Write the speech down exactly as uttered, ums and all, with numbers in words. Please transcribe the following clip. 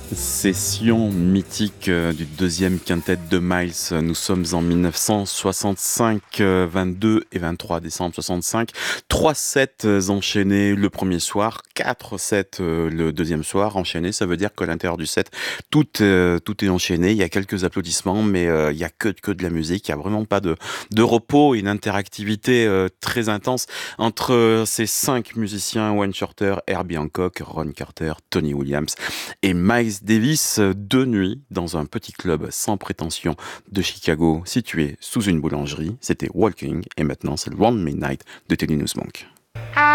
Session mythique euh, du deuxième quintet de Miles. Nous sommes en mille neuf cent soixante-cinq, euh, vingt-deux et vingt-trois décembre soixante-cinq. Trois sets euh, enchaînés le premier soir, quatre sets euh, le deuxième soir enchaînés. Ça veut dire qu'à l'intérieur du set, tout, euh, tout est enchaîné. Il y a quelques applaudissements, mais euh, il y a que, que de la musique. Il y a vraiment pas de, de repos et une interactivité euh, très intense entre euh, ces cinq musiciens: Wayne Shorter, Herbie Hancock, Ron Carter, Tony Williams et Miles Davis, de nuit dans un petit club sans prétention de Chicago, situé sous une boulangerie. C'était Walking, et maintenant c'est le Round Midnight de Teddy Monk.